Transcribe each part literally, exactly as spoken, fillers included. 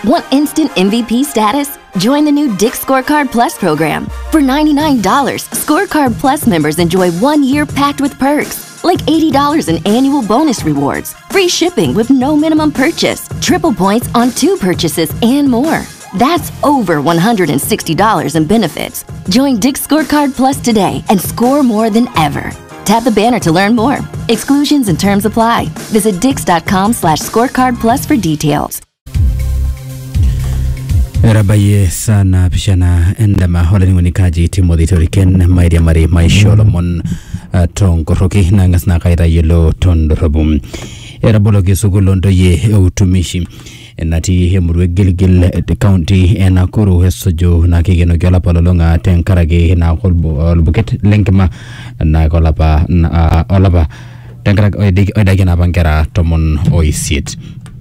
Want instant M V P status? Join the new Dick's Scorecard Plus program. For ninety-nine dollars, Scorecard Plus members enjoy one year packed with perks, like eighty dollars in annual bonus rewards, free shipping with no minimum purchase, triple points on two purchases, and more. That's over one hundred sixty dollars in benefits. Join Dick's Scorecard Plus today and score more than ever. Tap the banner to learn more. Exclusions and terms apply. Visit dix.com slash scorecard plus for details. Rabaye sana pishana endama holani wanikaji Timothy Toriken Maidia Mari Maisholomon Tongoroki Nangas Nakaira Yelo Tondorabum Erabologi Sugulondo ye utumishi Nati hemurwe Gilgil County Nakuru Hesojo Nakigeno Galapalonga Tenkarage na Holbuket Lenkma na Golapa Olaba Tenkarag Oidagina Bankara Tomon Oisit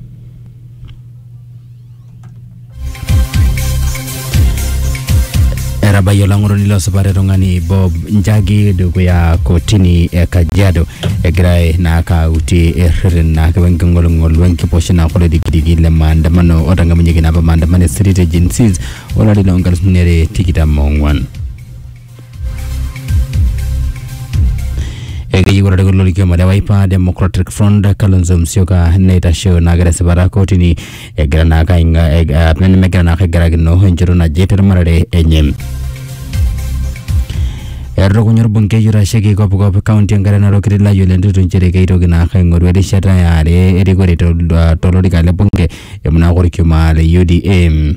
Rabayo langoro nilo sabare rongani Bob Njagi dugu ya kotini e Kajiado e grai na kauti e ririn na kawengongolo ngolwenki poshe na kole dikidigi le maandamano odanga mnyegi na pa maandamano street agencies wala dila ongalos nere tikita mongwan Ege yigura de gololi ke mare waipa Democratic Front Kalonzo Musyoka neta show na gare sabara kotini e gara na kainga e plan me gara na ka gara no henjero na jeter marade enyem Erro kunyor bunke yura sheki kopu kopu county ngara na rokiri la yolendo tunjere ke ito gina ka ngorwe de shata ya re eri gore to tolori ka le bunke e muna gori kuma le U D M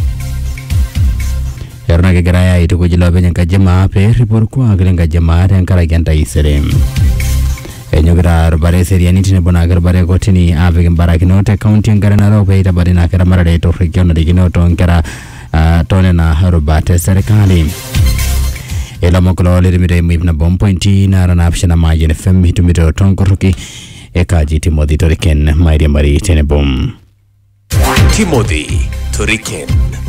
Erna ke geraya itu kujila banyak kajema pe report ku agren kajema dan karaganta iserem enyo gra bare seriani tine bona agar bare kotini ave barakino te county ngara ro pe ita bare na kara marade to region de gino to ngara tone na harubate serikali ela mokolo le mire mibna bom pointi na rana option ma yene fem hitumiro tonkoroki e kaji Timothy Toriken Maidia Mari tene bom Timothy Toriken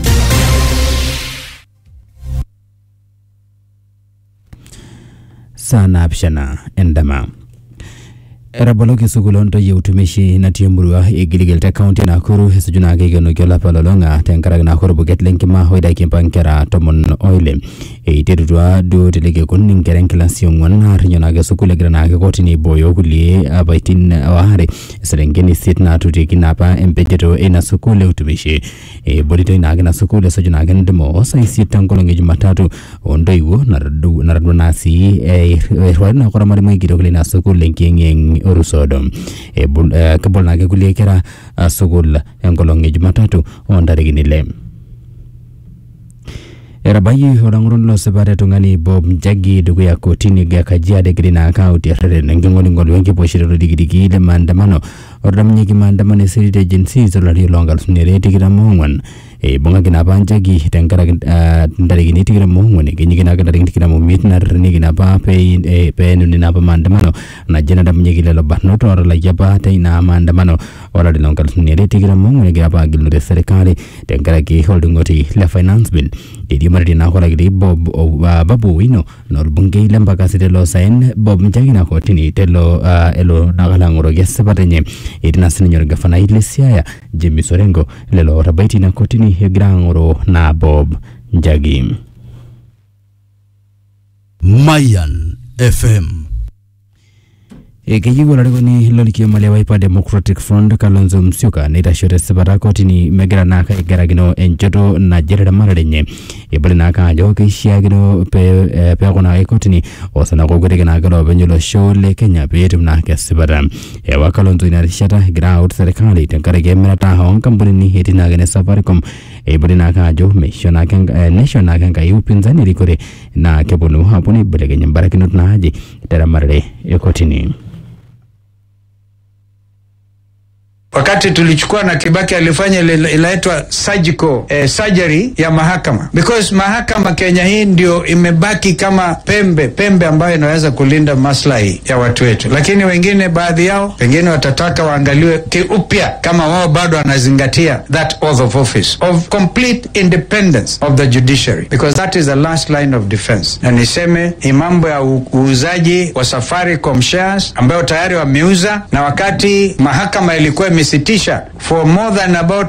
sana pishana endama Erabologi Sugulonto ye utumishi na tiemburua e Gilgil County Nakuru Hesujuna Gigano Gyola Palolonga Tenkarag Nakuru Buget Lenkima Hoida Kimpankera Tomon Oile e Tedua do Delega Kuning Kerenkilansion one Harinaga Sukula Granaga Gotini Boyo Guli Abaitin Awahare Serengeni Sitna to Tikinapa and Pejeto Ena Sukule utumishi e Bodito Nagana Sukula Sojunagan Demo Sai Sitankolong Matatu Ondoiwo Naradu Naradunasi e Rwana Koramari Gidolina Sukulenking Urusodom e bul kabol na gule kera sugul engolonge Jumatatu ondareginile Erabayi horangron lo sebare tungani Bob Njagi dugu ya kotini ga Kajiado grina account ya rere ngingoli ngoli wengi poshiro digidigi le maandamano ordamnyi ki maandamano street agencies olari longal sunere tigira mongwan e bonga gina banjagi tenkara ndari gini tigira mongwan e gini gina gina tigira momit na rni gina ba pe e pe nuni na ba maandamano na jena damnyi ki lelo bahno to orala yaba te na maandamano olari longal sunere tigira mongwan e gina ba gilu de serikali tenkara ki holding oti le finance bill e Mardi na kola gidi Bob Babu Wino nor bunge lamba kasite lo sain Bob Njagi na kotini telo elo nakala ngoro gese batenye idina sinyor gafana Iglesias Jimmy Sorengo lelo rabaiti na kotini hegra ngoro na Bob Njagi Mayan F M Ege yigo larigoni loliki malewa ipa Democratic Front Kalonzo Musyoka nita shote sebara kotini megera naka igaragino enjoto na jereda maradenye ibali naka ajo kishiagino pe pe kona ekotini osana kogorege naka lo benjolo show le Kenya betum naka sebara ewa Kalonzo inarishata gira out serikali tenkarege merata hong kampuni ni heti nagene Safaricom ibali naka ajo mesho naka nation naka nka upinzani rikore na kebonu hapuni belege nyambarakino na haji tera marade ekotini Wakati tulichukua na Kibaki alifanya ilaitwa surgical eh, surgery ya mahakama, because mahakama Kenya hii ndio imebaki kama pembe pembe ambayo inaweza kulinda maslahi ya watu wetu, lakini wengine baadhi yao pengine watataka waangaliwe kiupya kama wao bado wanazingatia that oath of office of complete independence of the judiciary, because that is the last line of defense. Na niseme mambo ya uuzaji wa Safaricom shares ambayo tayari wameuza, na wakati mahakama ilikuwa imesitisha for more than about